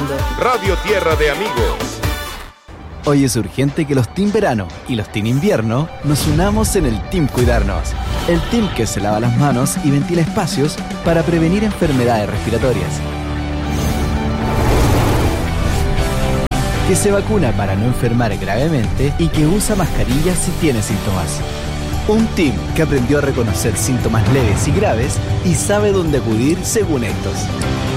escuchando Radio Tierra de Amigos. Hoy es urgente que los Team Verano y los Team Invierno nos unamos en el Team Cuidarnos. El team que se lava las manos y ventila espacios para prevenir enfermedades respiratorias. Que se vacuna para no enfermar gravemente y que usa mascarillas si tiene síntomas. Un team que aprendió a reconocer síntomas leves y graves y sabe dónde acudir según estos.